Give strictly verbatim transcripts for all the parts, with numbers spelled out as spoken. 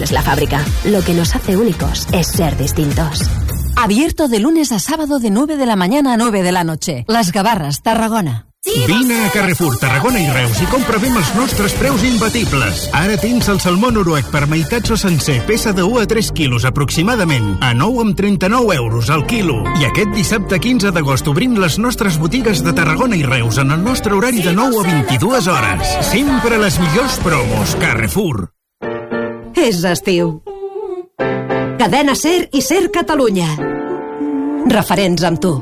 es la fábrica. Lo que nos hace únicos es ser distintos. Abierto de lunes a sábado de nueve de la mañana a nueve de la noche. Las Gavarres, Tarragona. Vine a Carrefour, Tarragona i Reus i compra bé amb els nostres preus imbatibles. Ara tens el salmó noruec per meitats o sencer, peça de u a tres quilos aproximadament, a nou coma trenta-nou euros al quilo. I aquest dissabte quinze d'agost obrim les nostres botigues de Tarragona i Reus en el nostre horari de nou a vint-i-dues hores. Sempre les millors promos, Carrefour. És estiu. Cadena SER i SER Catalunya. Referents amb tu.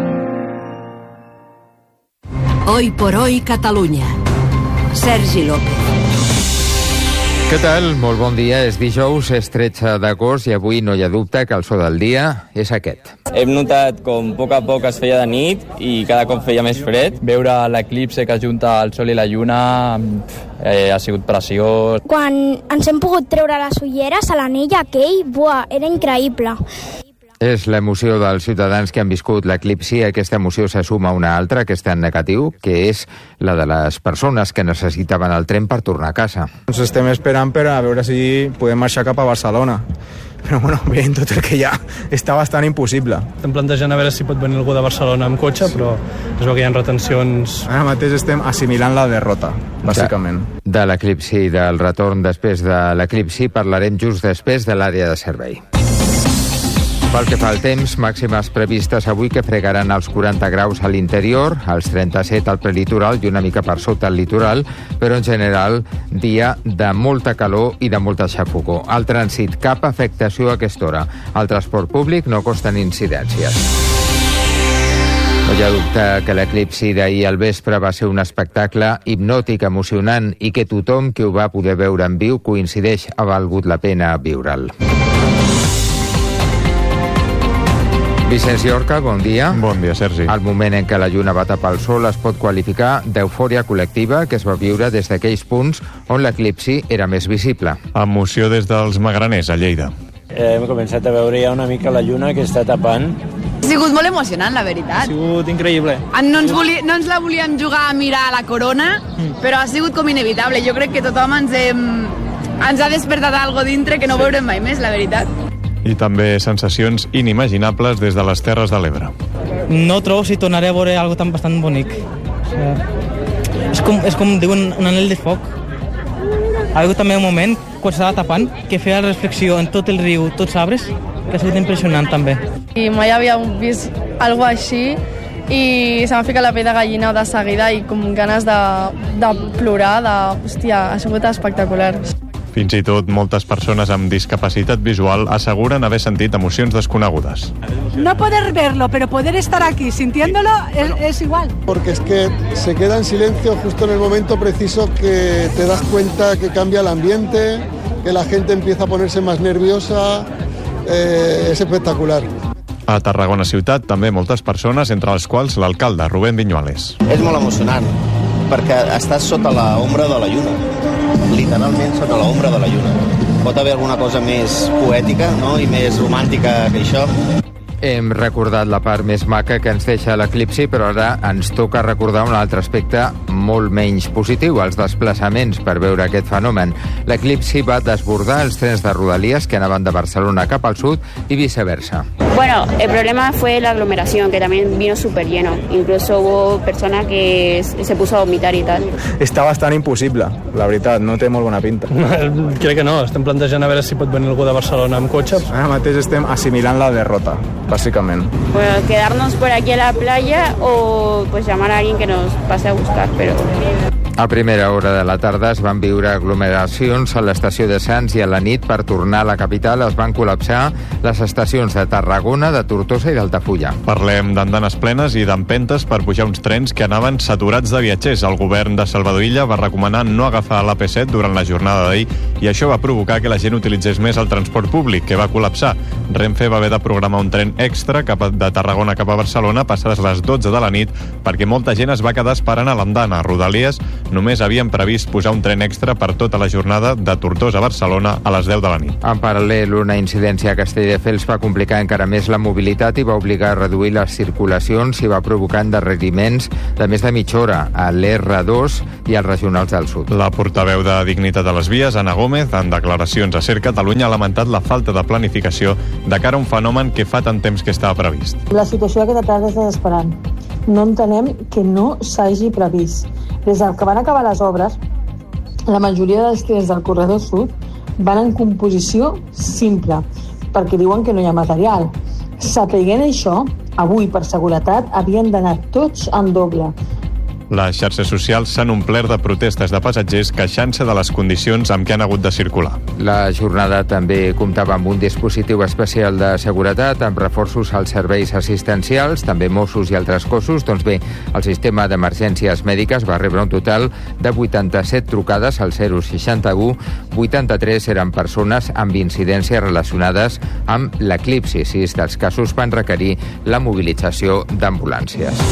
Hoy por hoy Catalunya. Sergi López. Què tal? Molt bon dia. És dijous, és tretze d'agost i avui no hi ha dubte que el so del dia és aquest. Hem notat com a poc a poc es feia de nit i cada cop feia més fred. Veure l'eclipse que ajunta el sol i la lluna eh, ha sigut preciós. Quan ens hem pogut treure les ulleres a l'anell aquell, buah, era increïble. És l'emoció dels ciutadans que han viscut l'eclipsi. Aquesta emoció se suma a una altra, aquesta en negatiu, que és la de les persones que necessitaven el tren per tornar a casa. Ens estem esperant per a veure si podem marxar cap a Barcelona. Però bueno, veient tot el que hi ha, està bastant impossible. Estem plantejant a veure si pot venir algú de Barcelona amb cotxe, però es veu que hi ha retencions. Ara mateix estem assimilant la derrota, bàsicament. De, de l'eclipsi i del retorn després de l'eclipsi parlarem just després de l'àrea de servei. Pel que fa al temps, màximes previstes avui que fregaran els quaranta graus a l'interior, als trenta-set al prelitoral i una mica per sota al litoral, però en general dia de molta calor i de molta xafogor. Al trànsit, cap afectació a aquesta hora. Al transport públic no costen incidències. No hi ha dubte que l'eclipsi d'ahir al vespre va ser un espectacle hipnòtic, emocionant i que tothom que ho va poder veure en viu coincideix ha valgut la pena viure'l. Vicenç Llorca, bon dia. Bon dia, Sergi. El moment en què la lluna va tapar el sol es pot qualificar d'eufòria col·lectiva que es va viure des d'aquells punts on l'eclipsi era més visible. Emoció des dels Magraners, a Lleida. Hem començat a veure ja una mica la lluna que està tapant. Ha sigut molt emocionant, la veritat. Ha sigut increïble. No ens, voli, no ens la volíem jugar a mirar a la corona, mm. però ha sigut com inevitable. Jo crec que tothom ens, hem, ens ha despertat algo dintre que no sí. veurem mai més, la veritat. I també sensacions inimaginables des de les Terres de l'Ebre. No trobo si tornaré a veure algo tan bastant bonic. O sigui, és, com, és com diuen un anell de foc. Ha hagut també un moment, quan s'estava tapant, que feia la reflexió en tot el riu, tots arbres, que ha sigut impressionant també. I mai havia vist algo així i se m'ha ficat la pell de gallina de seguida i com ganes de, de plorar, de... Hòstia, ha sigut espectacular. Fins i tot moltes persones amb discapacitat visual asseguren haver sentit emocions desconegudes. No poder verlo, pero poder estar aquí sintiéndolo es, es igual. Porque es que se queda en silencio justo en el momento preciso que te das cuenta que cambia el ambiente, que la gente empieza a ponerse más nerviosa, eh, es espectacular. A Tarragona ciutat també moltes persones, entre les quals l'alcalde, Rubén Viñuales. És molt emocionant, perquè estàs sota l'ombra de la lluna. Literalment sota l'ombra de la lluna. Pot haver alguna cosa més poètica, no?, i més romàntica que això. Hem recordat la part més maca que ens deixa l'eclipsi, però ara ens toca recordar un altre aspecte molt menys positiu, els desplaçaments per veure aquest fenomen. L'eclipsi va desbordar els trens de Rodalies que anaven de Barcelona cap al sud i viceversa. Bueno, el problema fue la aglomeración, que también vino súper lleno. Incluso hubo personas que se puso a vomitar y tal. Està bastant impossible, la veritat, no té molt bona pinta. Crec que no, estem plantejant a veure si pot venir algú de Barcelona amb cotxe. Ara mateix estem assimilant la derrota, bàsicament. Bueno, quedarnos por aquí a la playa o pues llamar a alguien que nos pase a buscar, pero... A primera hora de la tarda es van viure aglomeracions a l'estació de Sants i a la nit per tornar a la capital es van col·lapsar les estacions de Tarragona, de Tortosa i d'Altafulla. Parlem d'andanes plenes i d'empentes per pujar uns trens que anaven saturats de viatgers. El govern de Salvador Illa va recomanar no agafar l'A P set durant la jornada d'ahir i això va provocar que la gent utilitzés més el transport públic, que va col·lapsar. Renfe va haver de programar un tren extra cap a, de Tarragona cap a Barcelona passades les dotze de la nit perquè molta gent es va quedar esperant a l'andana. Rodalies només havien previst posar un tren extra per tota la jornada de Tortosa a Barcelona a les deu de la nit. En paral·lel, una incidència a Castelldefels va complicar encara més la mobilitat i va obligar a reduir les circulacions i va provocar endarreriments de més de mitja hora a l'R dos i als regionals del sud. La portaveu de Dignitat a les Vies, Anna Gómez, en declaracions a Ser Catalunya, ha lamentat la falta de planificació de cara a un fenomen que fa tant temps que estava previst. La situació d'aquesta tarda és desesperant. No entenem que no s'hagi previst. Des del que van acabar les obres, la majoria dels trens del corredor sud van en composició simple, perquè diuen que no hi ha material. Sapiguent això, avui, per seguretat, havien d'anar tots en doble. Les xarxes socials s'han omplert de protestes de passatgers queixant-se de les condicions amb què han hagut de circular. La jornada també comptava amb un dispositiu especial de seguretat, amb reforços als serveis assistencials, també Mossos i altres cossos. Doncs bé, el sistema d'emergències mèdiques va rebre un total de vuitanta-set trucades al zero seixanta-u. vuitanta-tres eren persones amb incidències relacionades amb l'eclipsi. Sis dels casos van requerir la mobilització d'ambulàncies.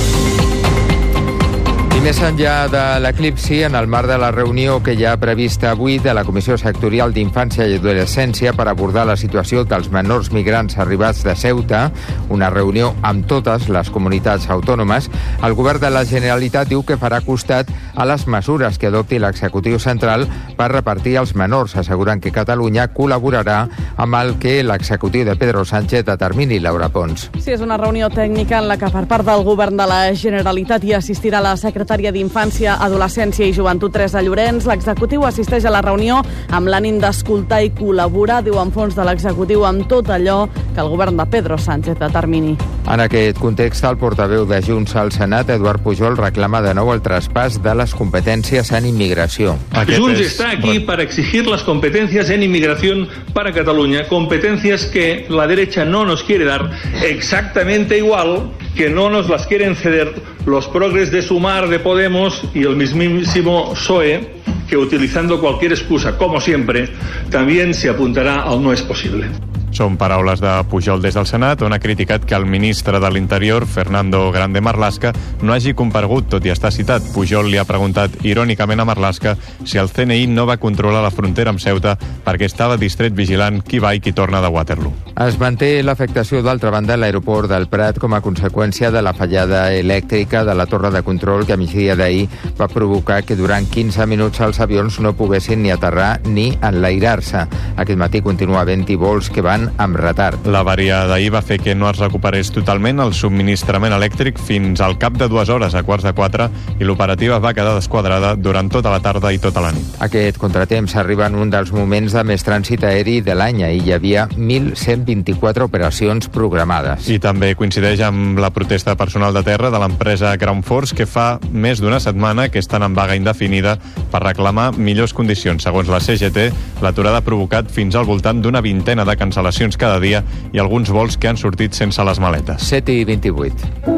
I més enllà de l'eclipsi, en el marc de la reunió que hi ha prevista avui de la Comissió Sectorial d'Infància i Adolescència per abordar la situació dels menors migrants arribats de Ceuta, una reunió amb totes les comunitats autònomes, el govern de la Generalitat diu que farà costat a les mesures que adopti l'executiu central per repartir els menors, assegurant que Catalunya col·laborarà amb el que l'executiu de Pedro Sánchez determini. Laura Pons. Sí, és una reunió tècnica en la que per part del govern de la Generalitat hi assistirà la secretària d'Infància, Adolescència i Joventut, Teresa Llorenç. L'executiu assisteix a la reunió amb l'ànim d'escoltar i col·laborar, diu en fons de l'executiu, amb tot allò que el govern de Pedro Sánchez determini. En aquest context, el portaveu de Junts al Senat, Eduard Pujol, reclama de nou el traspàs de les competències en immigració. Junts está aquí para exigir las competencias en inmigración para Cataluña, competencias que la derecha no nos quiere dar, exactamente igual que no nos las quieren ceder los progres de Sumar, de Podemos y el mismísimo P S O E, que utilizando cualquier excusa, como siempre, también se apuntará al no es posible. Són paraules de Pujol des del Senat, on ha criticat que el ministre de l'Interior, Fernando Grande Marlaska, no hagi comparegut, tot i estar citat. Pujol li ha preguntat irònicament a Marlaska si el C N I no va controlar la frontera amb Ceuta perquè estava distret vigilant qui va i qui torna de Waterloo. Es manté l'afectació, d'altra banda, a l'aeroport del Prat com a conseqüència de la fallada elèctrica de la torre de control que a migdia d'ahir va provocar que durant quinze minuts els avions no poguessin ni aterrar ni enlairar-se. Aquest matí continua havent-hi vols que van amb retard. La avaria d'ahir va fer que no es recuperés totalment el subministrament elèctric fins al cap de dues hores, a quarts de quatre, i l'operativa va quedar desquadrada durant tota la tarda i tota la nit. Aquest contratemps arriba en un dels moments de més trànsit aeri de l'any. Ahir hi havia mil cent vint-i-quatre operacions programades. I també coincideix amb la protesta personal de terra de l'empresa Ground Force, que fa més d'una setmana que estan en vaga indefinida per reclamar millors condicions. Segons la C G T, l'aturada ha provocat fins al voltant d'una vintena de cancel·lacions cada dia i alguns vols que han sortit sense les maletes. set i vint-i-vuit.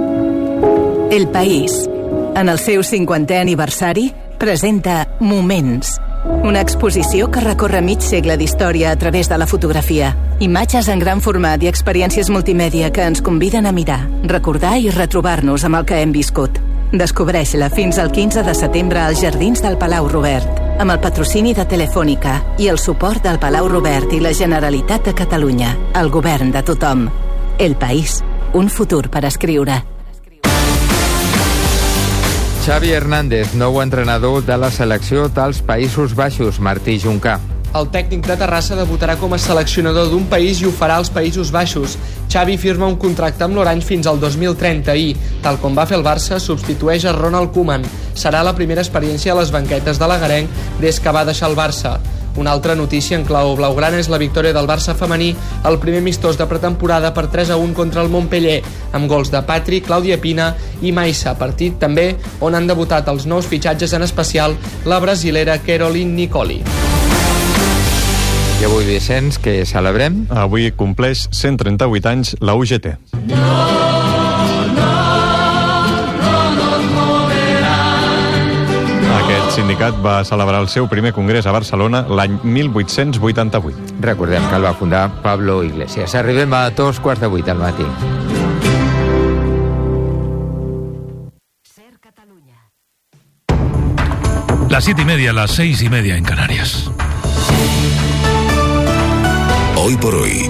El País, en el seu cinquantè aniversari, presenta Moments, una exposició que recorre mig segle d'història a través de la fotografia. Imatges en gran format i experiències multimèdia que ens conviden a mirar, recordar i retrobar-nos amb el que hem viscut. Descobreix-la fins al quinze de setembre als Jardins del Palau Robert, amb el patrocini de Telefònica i el suport del Palau Robert i la Generalitat de Catalunya, el govern de tothom. El País, un futur per escriure. Xavi Hernández, nou entrenador de la selecció dels Països Baixos. Martí Juncà. El tècnic de Terrassa debutarà com a seleccionador d'un país i ho farà als Països Baixos. Xavi firma un contracte amb l'Orange fins al dos mil trenta i, tal com va fer el Barça, substitueix a Ronald Koeman. Serà la primera experiència a les banquetes de l'Agarenc des que va deixar el Barça. Una altra notícia en clau blaugrana és la victòria del Barça femení al primer amistós de pretemporada per tres a un contra el Montpellier, amb gols de Patri, Clàudia Pina i Maissa, partit també on han debutat els nous fitxatges, en especial la brasilera Caroline Nicoli. I avui, Vicenç, què celebrem? Avui compleix cent trenta-vuit anys la U G T. No, no, no nos moverán. Aquest sindicat va celebrar el seu primer congrés a Barcelona l'any mil vuit-cents vuitanta-vuit. Recordem que el va fundar Pablo Iglesias. Arribem a dos quarts de vuit al matí. Las siete y media, las seis y media en Canarias. Hoy por hoy,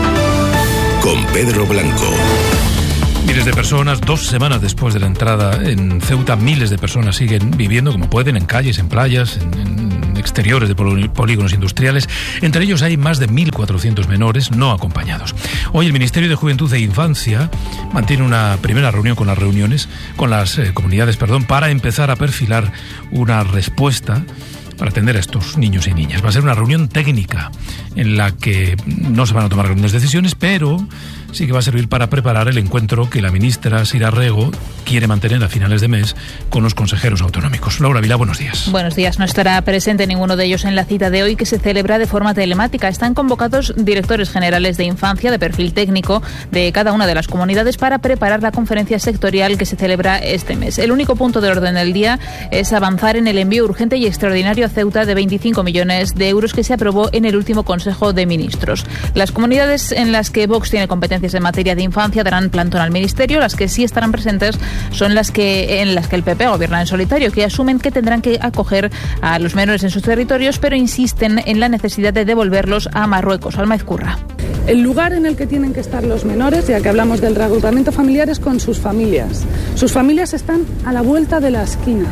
con Pedro Blanco. Miles de personas, dos semanas después de la entrada en Ceuta, miles de personas siguen viviendo como pueden, en calles, en playas, en, en exteriores de polígonos industriales. Entre ellos hay más de mil cuatrocientos menores no acompañados. Hoy el Ministerio de Juventud e Infancia mantiene una primera reunión con las reuniones, con las eh, comunidades, perdón, para empezar a perfilar una respuesta para atender a estos niños y niñas. Va a ser una reunión técnica en la que no se van a tomar grandes decisiones, pero sí que va a servir para preparar el encuentro que la ministra Sira Rego quiere mantener a finales de mes con los consejeros autonómicos. Laura Vilá, buenos días. Buenos días. No estará presente ninguno de ellos en la cita de hoy, que se celebra de forma telemática. Están convocados directores generales de infancia de perfil técnico de cada una de las comunidades para preparar la conferencia sectorial que se celebra este mes. El único punto de orden del día es avanzar en el envío urgente y extraordinario a Ceuta de veinticinco millones de euros que se aprobó en el último Consejo de Ministros. Las comunidades en las que Vox tiene competencias en materia de infancia darán plantón al Ministerio. Las que sí estarán presentes son las que en las que el P P gobierna en solitario, que asumen que tendrán que acoger a los menores en sus territorios, pero insisten en la necesidad de devolverlos a Marruecos. Alma Ezcurra. El lugar en el que tienen que estar los menores, ya que hablamos del reagrupamiento familiar, es con sus familias. Sus familias están a la vuelta de la esquina.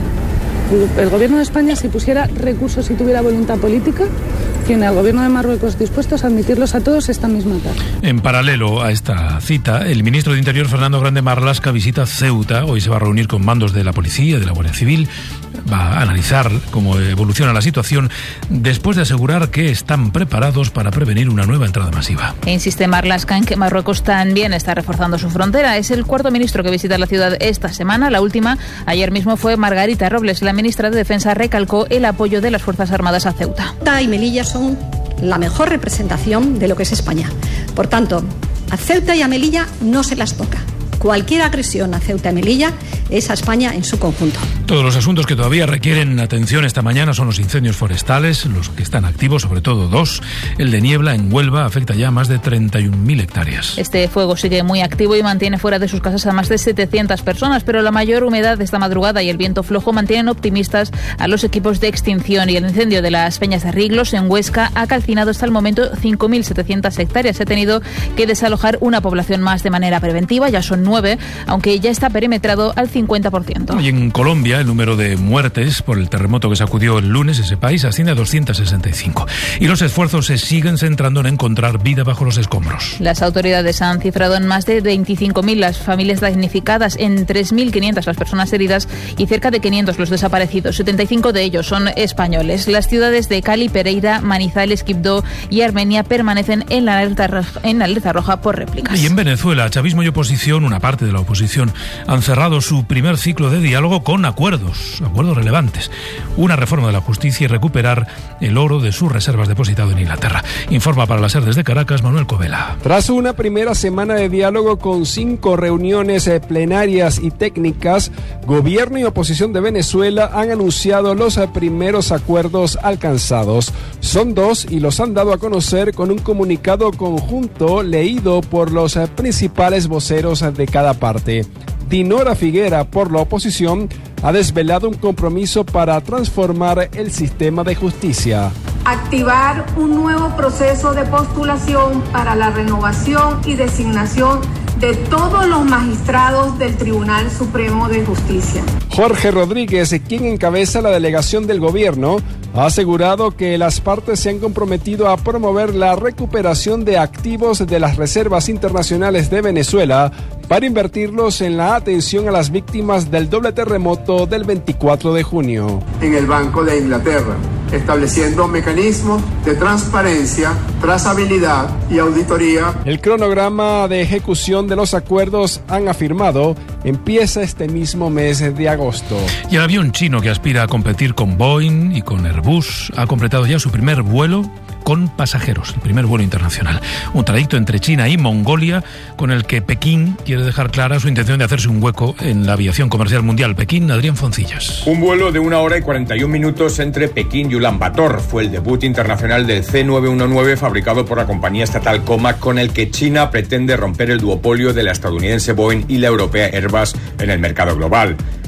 El Gobierno de España, si pusiera recursos y tuviera voluntad política, tiene al Gobierno de Marruecos dispuestos a admitirlos a todos esta misma tarde. En paralelo a esta cita, el ministro de Interior, Fernando Grande Marlaska, visita Ceuta. Hoy se va a reunir con mandos de la Policía, de la Guardia Civil. Va a analizar cómo evoluciona la situación después de asegurar que están preparados para prevenir una nueva entrada masiva. E insiste Marlaska en que Marruecos también está reforzando su frontera. Es el cuarto ministro que visita la ciudad esta semana. La última, ayer mismo, fue Margarita Robles. La ministra de Defensa recalcó el apoyo de las Fuerzas Armadas a Ceuta. Ceuta y Melilla son la mejor representación de lo que es España. Por tanto, a Ceuta y a Melilla no se las toca. Cualquier agresión a Ceuta y Melilla es a España en su conjunto. Todos los asuntos que todavía requieren atención esta mañana son los incendios forestales, los que están activos, sobre todo dos. El de Niebla, en Huelva, afecta ya a más de treinta y un mil hectáreas. Este fuego sigue muy activo y mantiene fuera de sus casas a más de setecientas personas, pero la mayor humedad de esta madrugada y el viento flojo mantienen optimistas a los equipos de extinción. Y el incendio de las Peñas de Riglos, en Huesca, ha calcinado hasta el momento cinco mil setecientas hectáreas. Se ha tenido que desalojar una población más de manera preventiva, ya son nueve, aunque ya está perimetrado al cincuenta por ciento. Y en Colombia, el número de muertes por el terremoto que sacudió el lunes ese país asciende a doscientos sesenta y cinco. Y los esfuerzos se siguen centrando en encontrar vida bajo los escombros. Las autoridades han cifrado en más de veinticinco mil las familias damnificadas, en tres mil quinientas las personas heridas y cerca de quinientos los desaparecidos. setenta y cinco de ellos son españoles. Las ciudades de Cali, Pereira, Manizales, Quibdó y Armenia permanecen en la alerta, en la alerta roja por réplicas. Y en Venezuela, chavismo y oposición, una parte de la oposición, han cerrado su primer ciclo de diálogo con acuerdos, acuerdos relevantes. Una reforma de la justicia y recuperar el oro de sus reservas depositado en Inglaterra. Informa para la SER desde Caracas, Manuel Covela. Tras una primera semana de diálogo con cinco reuniones plenarias y técnicas, gobierno y oposición de Venezuela han anunciado los primeros acuerdos alcanzados. Son dos y los han dado a conocer con un comunicado conjunto leído por los principales voceros de cada parte. Dinora Figuera, por la oposición, ha desvelado un compromiso para transformar el sistema de justicia. Activar un nuevo proceso de postulación para la renovación y designación de todos los magistrados del Tribunal Supremo de Justicia. Jorge Rodríguez, quien encabeza la delegación del gobierno, ha asegurado que las partes se han comprometido a promover la recuperación de activos de las reservas internacionales de Venezuela para invertirlos en la atención a las víctimas del doble terremoto del veinticuatro de junio. En el Banco de Inglaterra, estableciendo mecanismos de transparencia, trazabilidad y auditoría. El cronograma de ejecución de los acuerdos, han afirmado, empieza este mismo mes de agosto. Y el avión chino que aspira a competir con Boeing y con Airbus ha completado ya su primer vuelo con pasajeros, el primer vuelo internacional. Un trayecto entre China y Mongolia con el que Pekín quiere dejar clara su intención de hacerse un hueco en la aviación comercial mundial. Pekín, Adrián Foncillas. Un vuelo de una hora y cuarenta y un minutos entre Pekín y Ulan Bator. Fue el debut internacional del C nueve diecinueve fabricado por la compañía estatal Comac, con el que China pretende romper el duopolio de la estadounidense Boeing y la europea Airbus en el mercado global.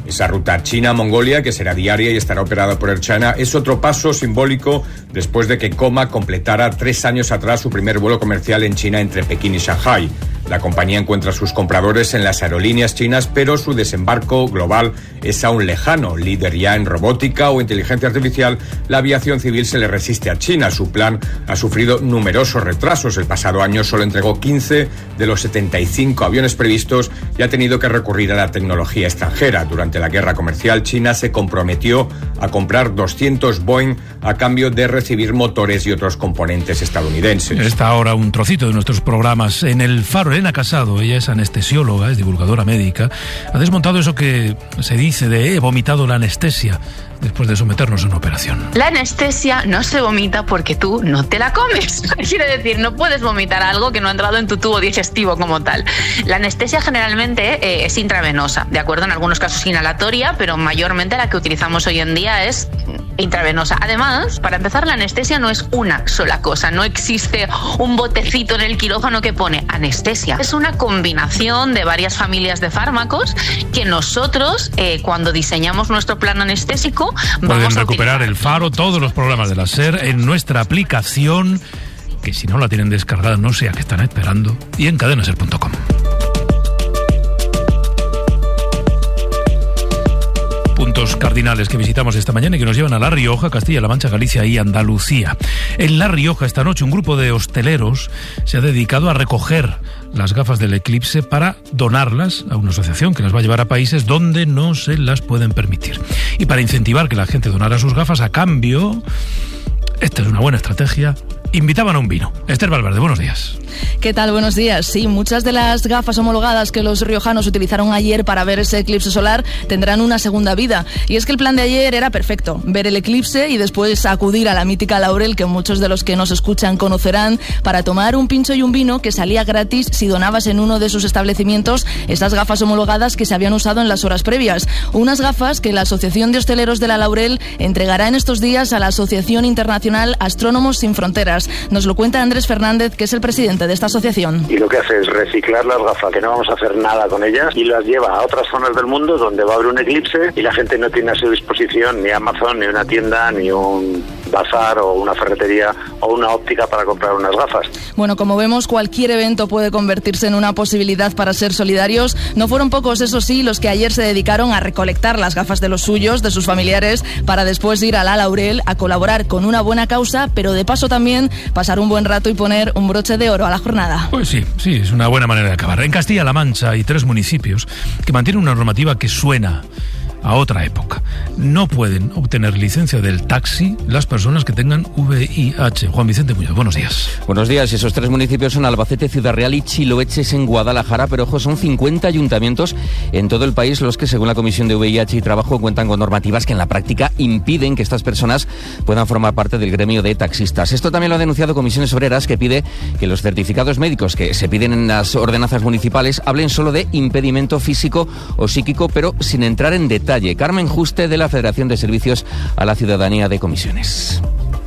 Esa ruta China-Mongolia, que será diaria y estará operada por Air China, es otro paso simbólico después de que Comac completara tres años atrás su primer vuelo comercial en China entre Pekín y Shanghái. La compañía encuentra a sus compradores en las aerolíneas chinas, pero su desembarco global es aún lejano. Líder ya en robótica o inteligencia artificial, la aviación civil se le resiste a China. Su plan ha sufrido numerosos retrasos. El pasado año solo entregó quince de los setenta y cinco aviones previstos y ha tenido que recurrir a la tecnología extranjera. Durante la guerra comercial, China se comprometió a comprar doscientos Boeing a cambio de recibir motores y otros componentes estadounidenses. Está ahora un trocito de nuestros programas en El Faro. Elena Casado, ella es anestesióloga, es divulgadora médica, ha desmontado eso que se dice de he vomitado la anestesia después de someternos a una operación. La anestesia no se vomita porque tú no te la comes. Quiere decir, no puedes vomitar algo que no ha entrado en tu tubo digestivo como tal. La anestesia generalmente eh, es intravenosa, de acuerdo, en algunos casos inhalatoria, pero mayormente la que utilizamos hoy en día es intravenosa. Además, para empezar, la anestesia no es una sola cosa, no existe un botecito en el quirófano que pone anestesia. Es una combinación de varias familias de fármacos que nosotros, eh, cuando diseñamos nuestro plan anestésico, pueden recuperar El Faro, todos los programas de la SER en nuestra aplicación, que si no la tienen descargada no sé a qué están esperando, y en cadena ser punto com. Puntos cardinales que visitamos esta mañana y que nos llevan a La Rioja, Castilla-La Mancha, Galicia y Andalucía. En La Rioja esta noche un grupo de hosteleros se ha dedicado a recoger las gafas del eclipse para donarlas a una asociación que las va a llevar a países donde no se las pueden permitir. Y para incentivar que la gente donara sus gafas, a cambio, esta es una buena estrategia, invitaban a un vino. Esther Valverde, buenos días. ¿Qué tal? Buenos días. Sí, muchas de las gafas homologadas que los riojanos utilizaron ayer para ver ese eclipse solar tendrán una segunda vida. Y es que el plan de ayer era perfecto: ver el eclipse y después acudir a la mítica Laurel, que muchos de los que nos escuchan conocerán, para tomar un pincho y un vino que salía gratis si donabas en uno de sus establecimientos esas gafas homologadas que se habían usado en las horas previas. Unas gafas que la Asociación de Hosteleros de la Laurel entregará en estos días a la Asociación Internacional Astrónomos Sin Fronteras. Nos lo cuenta Andrés Fernández, que es el presidente de esta asociación. Y lo que hace es reciclar las gafas, que no vamos a hacer nada con ellas, y las lleva a otras zonas del mundo donde va a haber un eclipse y la gente no tiene a su disposición ni Amazon, ni una tienda, ni un bazar o una ferretería o una óptica para comprar unas gafas. Bueno, como vemos, cualquier evento puede convertirse en una posibilidad para ser solidarios. No fueron pocos, eso sí, los que ayer se dedicaron a recolectar las gafas de los suyos, de sus familiares, para después ir a la Laurel a colaborar con una buena causa, pero de paso también pasar un buen rato y poner un broche de oro a la jornada. Pues sí, sí, es una buena manera de acabar. En Castilla-La Mancha hay tres municipios que mantienen una normativa que suena a otra época. No pueden obtener licencia del taxi las personas que tengan V I H. Juan Vicente Muñoz, buenos días. Buenos días. Esos tres municipios son Albacete, Ciudad Real y Chiloeches en Guadalajara, pero ojo, son cincuenta ayuntamientos en todo el país los que, según la Comisión de V I H y Trabajo, cuentan con normativas que en la práctica impiden que estas personas puedan formar parte del gremio de taxistas. Esto también lo ha denunciado Comisiones Obreras, que pide que los certificados médicos que se piden en las ordenanzas municipales hablen solo de impedimento físico o psíquico, pero sin entrar en detalle. Carmen Juste, de la Federación de Servicios a la Ciudadanía de Comisiones.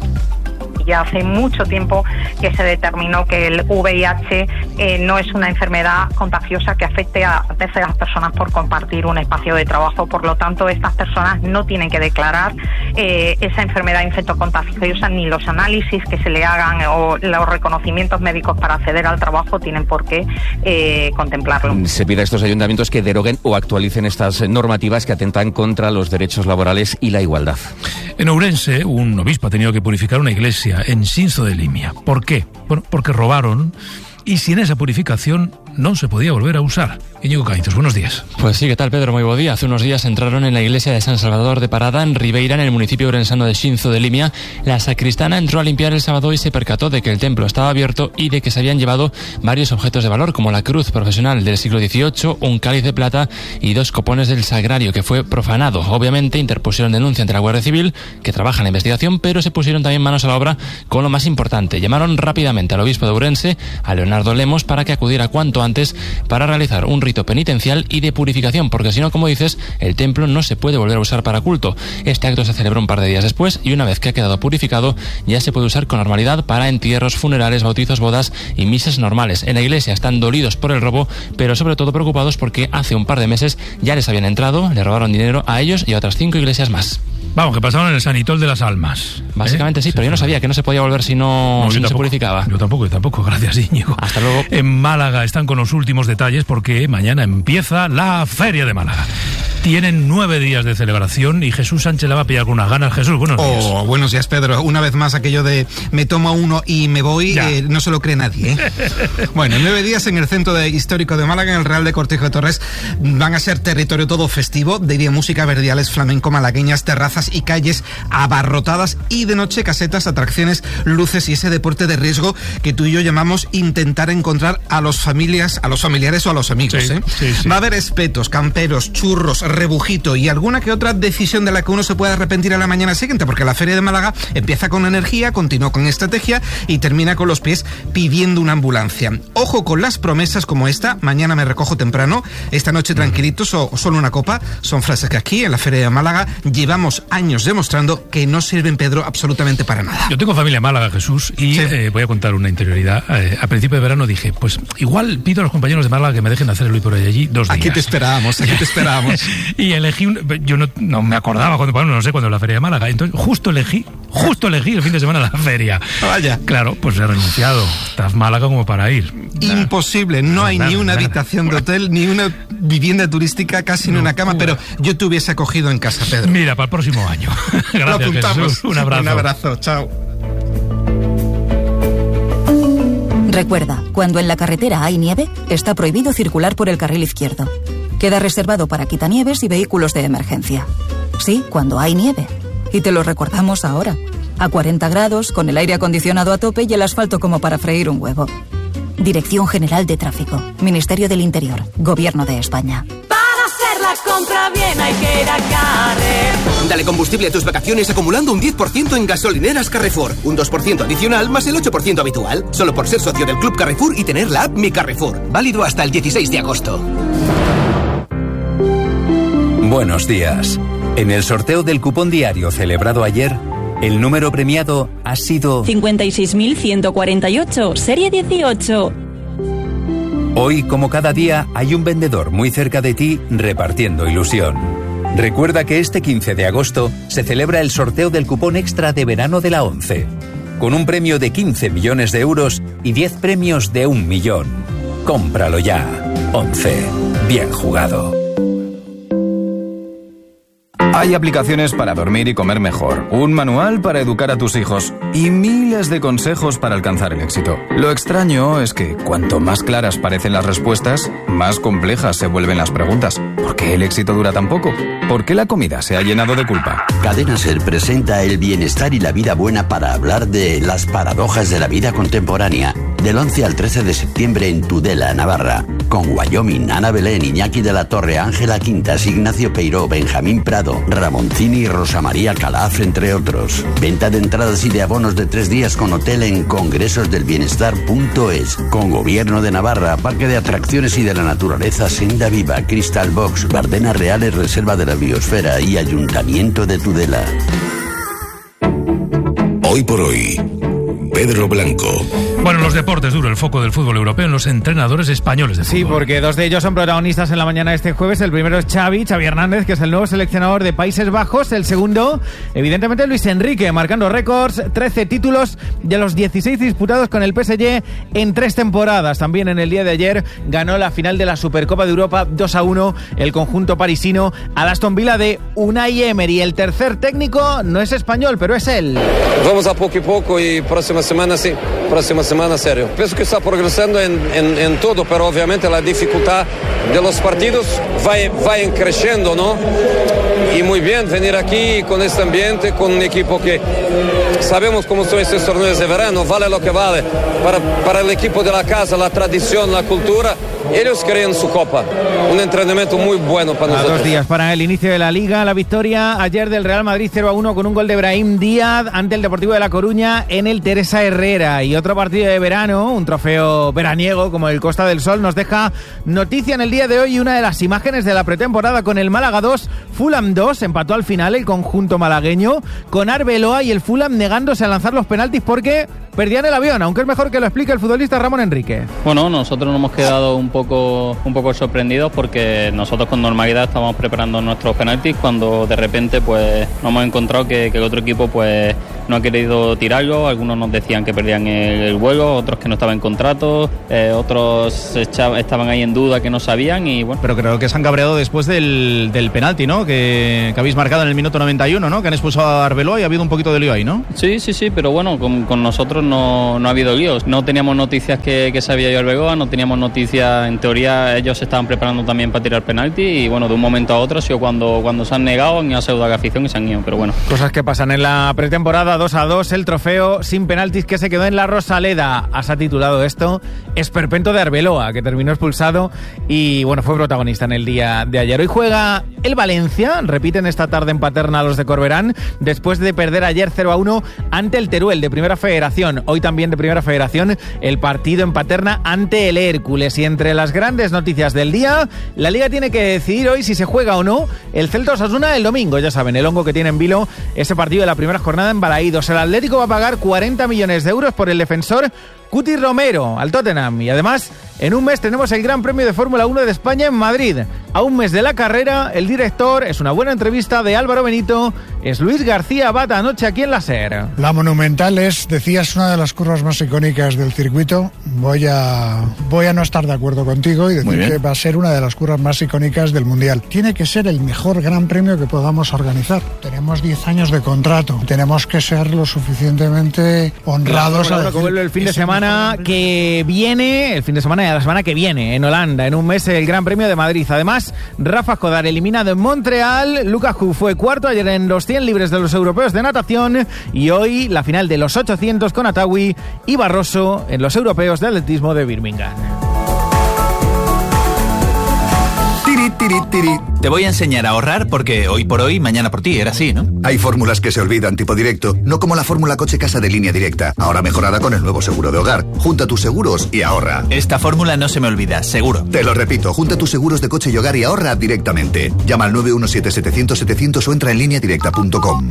Ya hace mucho tiempo que se determinó que el V I H eh, no es una enfermedad contagiosa que afecte a terceras personas por compartir un espacio de trabajo. Por lo tanto, estas personas no tienen que declarar eh, esa enfermedad infectocontagiosa, ni los análisis que se le hagan o los reconocimientos médicos para acceder al trabajo tienen por qué eh, contemplarlo. Se pide a estos ayuntamientos que deroguen o actualicen estas normativas que atentan contra los derechos laborales y la igualdad. En Ourense, un obispo ha tenido que purificar una iglesia en Xinzo de Limia. ¿Por qué? Bueno, porque robaron y sin esa purificación no se podía volver a usar. Íñigo Caítos, buenos días. Pues sí, ¿qué tal, Pedro? Muy buen día. Hace unos días entraron en la iglesia de San Salvador de Parada, en Ribeira, en el municipio orensano de Xinzo de Limia. La sacristana entró a limpiar el sábado y se percató de que el templo estaba abierto y de que se habían llevado varios objetos de valor, como la cruz profesional del siglo dieciocho, un cáliz de plata y dos copones del sagrario, que fue profanado. Obviamente interpusieron denuncia ante la Guardia Civil, que trabaja en la investigación, pero se pusieron también manos a la obra con lo más importante. Llamaron rápidamente al obispo de Ourense, a Leonardo Lemos, para que acudiera cuanto cuanto antes para realizar un rito penitencial y de purificación, porque si no, como dices, el templo no se puede volver a usar para culto. Este acto se celebró un par de días después y una vez que ha quedado purificado ya se puede usar con normalidad para entierros, funerales, bautizos, bodas y misas normales. En la iglesia están dolidos por el robo, pero sobre todo preocupados porque hace un par de meses ya les habían entrado, le robaron dinero a ellos y a otras cinco iglesias más. Vamos, que pasaron en el Sanitol de las Almas. Básicamente ¿eh? sí, pero yo no sabía que no se podía volver si no, no si no se purificaba. Yo tampoco, yo tampoco, gracias Íñigo. Hasta luego. En Málaga están con los últimos detalles porque mañana empieza la Feria de Málaga. Tienen nueve días de celebración y Jesús Sánchez la va a pillar con unas ganas. Jesús, buenos días. Oh, buenos días, Pedro. Una vez más aquello de me tomo uno y me voy, eh, no se lo cree nadie. ¿eh? Bueno, nueve días en el centro de, histórico de Málaga, en el Real de Cortijo de Torres, van a ser territorio todo festivo, de día música, verdiales, flamenco, malagueñas, terrazas y calles abarrotadas y de noche casetas, atracciones, luces y ese deporte de riesgo que tú y yo llamamos intentar encontrar a los familias, a los familiares o a los amigos. Sí, ¿eh? sí, sí. Va a haber espetos, camperos, churros, rebujito y alguna que otra decisión de la que uno se puede arrepentir a la mañana siguiente, porque la Feria de Málaga empieza con energía, continúa con estrategia y termina con los pies pidiendo una ambulancia. Ojo con las promesas como esta, mañana me recojo temprano, esta noche tranquilitos o, o solo una copa, son frases que aquí en la Feria de Málaga llevamos años demostrando que no sirven, Pedro, absolutamente para nada. Yo tengo familia en Málaga, Jesús, y sí. eh, voy a contar una interioridad. Eh, a principio de verano dije, pues igual pido a los compañeros de Málaga que me dejen hacer el hoy por allí dos días. Aquí te esperábamos, aquí te esperábamos. Y elegí, un, yo no, no me acordaba cuando, bueno, no sé cuándo la Feria de Málaga, entonces justo elegí, justo elegí el fin de semana la feria. Vaya. Claro, pues he renunciado. Estás Málaga como para ir. Imposible, no hay nada, ni una nada. habitación de hotel, ni una vivienda turística, casi no, ni una cama, pero yo te hubiese acogido en casa, Pedro. Mira, para el próximo año. Gracias, lo apuntamos. Jesús. Un abrazo. Un abrazo, chao. Recuerda, cuando en la carretera hay nieve, está prohibido circular por el carril izquierdo. Queda reservado para quitanieves y vehículos de emergencia. Sí, cuando hay nieve. Y te lo recordamos ahora. A cuarenta grados, con el aire acondicionado a tope y el asfalto como para freír un huevo. Dirección General de Tráfico. Ministerio del Interior. Gobierno de España. Para hacer la compra bien hay que ir a Carrefour. Dale combustible a tus vacaciones acumulando un diez por ciento en gasolineras Carrefour. Un dos por ciento adicional más el ocho por ciento habitual. Solo por ser socio del Club Carrefour y tener la app Mi Carrefour. Válido hasta el dieciséis de agosto. Buenos días. En el sorteo del cupón diario celebrado ayer, el número premiado ha sido cincuenta y seis mil ciento cuarenta y ocho, serie dieciocho. Hoy, como cada día, hay un vendedor muy cerca de ti repartiendo ilusión. Recuerda que este quince de agosto se celebra el sorteo del cupón extra de verano de la ONCE, con un premio de quince millones de euros y diez premios de un millón. Cómpralo ya. ONCE. Bien jugado. Hay aplicaciones para dormir y comer mejor, un manual para educar a tus hijos y miles de consejos para alcanzar el éxito. Lo extraño es que cuanto más claras parecen las respuestas, más complejas se vuelven las preguntas. ¿Por qué el éxito dura tan poco? ¿Por qué la comida se ha llenado de culpa? Cadena Ser presenta el bienestar y la vida buena para hablar de las paradojas de la vida contemporánea. Del once al trece de septiembre en Tudela, Navarra. Con Wyoming, Ana Belén, Iñaki de la Torre, Ángela Quintas, Ignacio Peiró, Benjamín Prado, Ramoncini y Rosa María Calaf, entre otros. Venta de entradas y de abonos de tres días con hotel en congresos del bienestar punto es. Con Gobierno de Navarra, Parque de Atracciones y de la Naturaleza, Senda Viva, Crystal Box, Bardenas Reales, Reserva de la Biosfera y Ayuntamiento de Tudela. Hoy por hoy, Pedro Blanco. Bueno, los deportes, duro el foco del fútbol europeo en los entrenadores españoles de fútbol. Sí, porque dos de ellos son protagonistas en la mañana de este jueves. El primero es Xavi, Xavi Hernández, que es el nuevo seleccionador de Países Bajos. El segundo, evidentemente, Luis Enrique, marcando récords, trece títulos de los dieciséis disputados con el P S G en tres temporadas. También en el día de ayer ganó la final de la Supercopa de Europa dos a uno el conjunto parisino al Aston Villa de Unai Emery. El tercer técnico no es español, pero es él. Vamos a poco y poco y próxima semana sí, próxima semana serio. Pienso que está progresando en, en, en todo, pero obviamente la dificultad de los partidos va, va creciendo, ¿no? Y muy bien venir aquí con este ambiente, con un equipo que sabemos cómo son estos torneos de verano, vale lo que vale. Para, para el equipo de la casa, la tradición, la cultura, ellos creen su copa. Un entrenamiento muy bueno para nosotros. A dos días para el inicio de la Liga, la victoria ayer del Real Madrid cero a uno con un gol de Brahim Díaz ante el Deportivo de La Coruña en el Teresa Herrera. Y otro partido estadio de verano, un trofeo veraniego como el Costa del Sol, nos deja noticia en el día de hoy y una de las imágenes de la pretemporada con el Málaga dos, Fulham dos, empató al final el conjunto malagueño, con Arbeloa y el Fulham negándose a lanzar los penaltis porque perdían el avión, aunque es mejor que lo explique el futbolista Ramón Enrique. Bueno, nosotros nos hemos quedado un poco, un poco sorprendidos porque nosotros con normalidad estábamos preparando nuestros penaltis cuando de repente pues nos hemos encontrado que, que el otro equipo pues no ha querido tirarlo, algunos nos decían que perdían el, el vuelo, otros que no estaban en contrato, eh, otros echa, estaban ahí en duda que no sabían y bueno. Pero creo que se han cabreado después del, del penalti, ¿no? Que, que habéis marcado en el minuto noventa y uno, ¿no? Que han expulsado a Arbeloa y ha habido un poquito de lío ahí, ¿no? Sí, sí, sí, pero bueno, con, con nosotros no, no ha habido líos. No teníamos noticias que, que sabía yo Arbeloa, no teníamos noticias, en teoría ellos se estaban preparando también para tirar penalti y bueno, de un momento a otro ha sido cuando, cuando se han negado, han ido a pseudo-afición y se han ido, pero bueno. Cosas que pasan en la pretemporada. Dos a dos, el trofeo sin penaltis que se quedó en la Rosaleda. Has titulado esto Esperpento de Arbeloa, que terminó expulsado y bueno, fue protagonista en el día de ayer. Hoy juega el Valencia, repiten esta tarde en Paterna los de Corberán, después de perder ayer cero a uno ante el Teruel de Primera Federación. Hoy también de Primera Federación el partido en Paterna ante el Hércules. Y entre las grandes noticias del día, la Liga tiene que decidir hoy si se juega o no el Celta Osasuna el domingo. Ya saben, el hongo que tiene en vilo ese partido de la primera jornada en Balaídos. El Atlético va a pagar cuarenta millones de euros por el defensor Cuti Romero al Tottenham. Y además, en un mes tenemos el Gran Premio de Fórmula uno de España en Madrid. A un mes de la carrera, el director, es una buena entrevista de Álvaro Benito, es Luis García Abad anoche aquí en la SER. La Monumental es, decías, una de las curvas más icónicas del circuito. Voy a, voy a no estar de acuerdo contigo y decir que va a ser una de las curvas más icónicas del Mundial. Tiene que ser el mejor Gran Premio que podamos organizar. Tenemos diez años de contrato. Tenemos que ser lo suficientemente honrados. Claro, bueno, a decir, el fin de semana que viene, el fin de semana de la semana que viene, en Holanda, en un mes, el Gran Premio de Madrid. Además, Rafa Jodar eliminado en Montreal, Lucas Hu fue cuarto ayer en los cien libres de los europeos de natación y hoy la final de los ochocientos con Atawi y Barroso en los europeos de atletismo de Birmingham. Tiri, tiri, tiri. Te voy a enseñar a ahorrar porque hoy por hoy, mañana por ti, era así, ¿no? Hay fórmulas que se olvidan tipo directo, no como la fórmula coche casa de Línea Directa, ahora mejorada con el nuevo seguro de hogar. Junta tus seguros y ahorra. Esta fórmula no se me olvida, seguro. Te lo repito, junta tus seguros de coche y hogar y ahorra directamente. Llama al nueve uno siete, setecientos, setecientos o entra en línea directa punto com.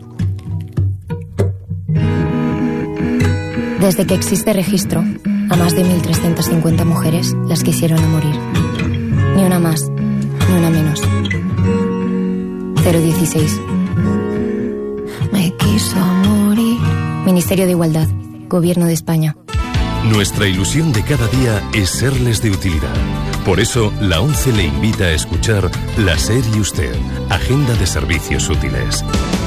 Desde que existe registro, a más de mil trescientas cincuenta mujeres las quisieron a morir. Ni una más, ni una menos. cero dieciséis. Me quiso morir. Ministerio de Igualdad, Gobierno de España. Nuestra ilusión de cada día es serles de utilidad. Por eso, la ONCE le invita a escuchar La SER y Usted, Agenda de Servicios Útiles.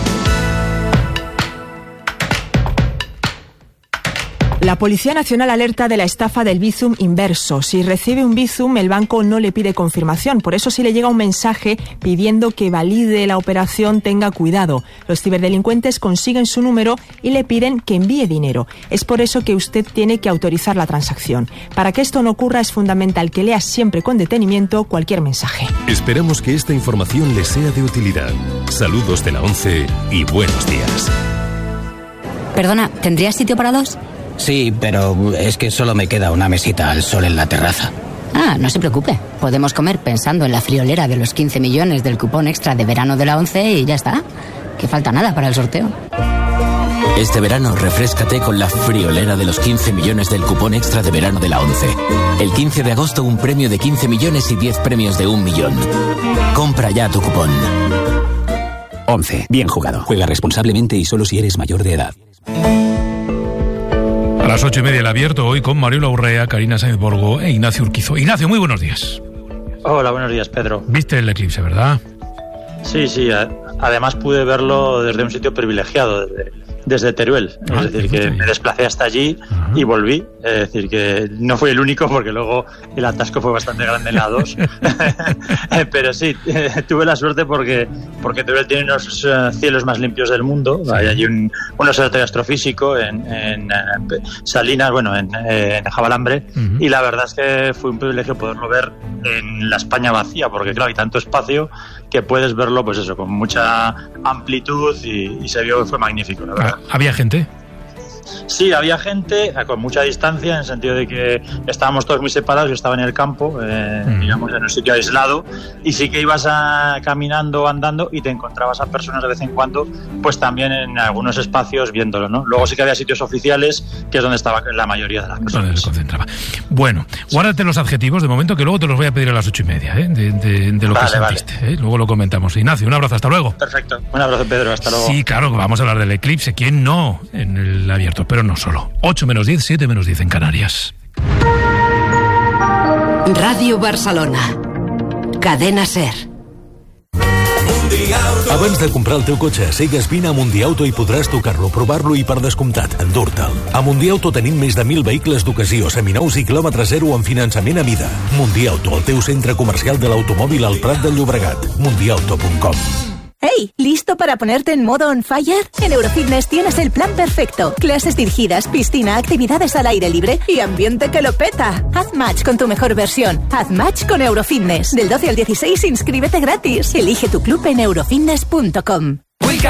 La Policía Nacional alerta de la estafa del Bizum inverso. Si recibe un Bizum, el banco no le pide confirmación. Por eso, si le llega un mensaje pidiendo que valide la operación, tenga cuidado. Los ciberdelincuentes consiguen su número y le piden que envíe dinero. Es por eso que usted tiene que autorizar la transacción. Para que esto no ocurra, es fundamental que lea siempre con detenimiento cualquier mensaje. Esperamos que esta información le sea de utilidad. Saludos de la ONCE y buenos días. Perdona, ¿tendrías sitio para dos? Sí, pero es que solo me queda una mesita al sol en la terraza. Ah, no se preocupe. Podemos comer pensando en la friolera de los quince millones del cupón extra de verano de la ONCE y ya está. Que falta nada para el sorteo. Este verano refréscate con la friolera de los quince millones del cupón extra de verano de la ONCE. El quince de agosto un premio de quince millones y diez premios de un millón. Compra ya tu cupón. ONCE. Bien jugado. Juega responsablemente y solo si eres mayor de edad. A las ocho y media el abierto, hoy con Mariola Urrea, Karina Sainz Borgo e Ignacio Urquizo. Ignacio, muy buenos días. Hola, buenos días, Pedro. ¿Viste el eclipse, verdad? Sí, sí. Además pude verlo desde un sitio privilegiado, desde, desde Teruel. Ah, es decir, que me desplacé hasta allí Ajá. y volví. Es decir, que no fui el único porque luego el atasco fue bastante grande en la dos. Pero sí, tuve la suerte porque, porque Teruel tiene unos cielos más limpios del mundo. Sí. Hay allí un, un observatorio astrofísico en, en Salinas, bueno, en, en Jabalambre. Uh-huh. Y la verdad es que fue un privilegio poderlo ver en la España vacía, porque claro, hay tanto espacio que puedes verlo, pues eso, con mucha amplitud y, y se vio que fue magnífico, la verdad. ¿Había gente? Sí, había gente con mucha distancia, en el sentido de que estábamos todos muy separados. Yo estaba en el campo, eh, mm. digamos, en un sitio aislado, y sí que ibas a, caminando, andando, y te encontrabas a personas de vez en cuando, pues también en algunos espacios viéndolo, ¿no? Luego sí que había sitios oficiales, que es donde estaba la mayoría de las personas. Se concentraba. Bueno, guárdate los adjetivos de momento, que luego te los voy a pedir a las ocho y media, ¿eh? de, de, de lo vale, que sentiste. Vale. ¿eh? Luego lo comentamos. Ignacio, un abrazo, hasta luego. Perfecto. Un abrazo, Pedro, hasta luego. Sí, claro, vamos a hablar del eclipse. ¿Quién no? En el abierto, pero no solo. ocho menos diez, siete menos diez en Canarias. Ràdio Barcelona. Cadena SER. Abans de comprar el teu cotxe a cegues, vine a Mundiauto i podràs tocar-lo, provar-lo i, per descomptat, endur-te'l. A Mundiauto tenim més de mil vehicles d'ocasió, seminous i quilòmetre zero amb finançament a mida. Mundiauto, el teu centre comercial de l'automòbil al Prat del Llobregat. mundiauto punt com. ¡Hey! ¿Listo para ponerte en modo on fire? En Eurofitness tienes el plan perfecto. Clases dirigidas, piscina, actividades al aire libre y ambiente que lo peta. Haz match con tu mejor versión. Haz match con Eurofitness. Del doce al dieciséis, inscríbete gratis. Elige tu club en eurofitness punto com.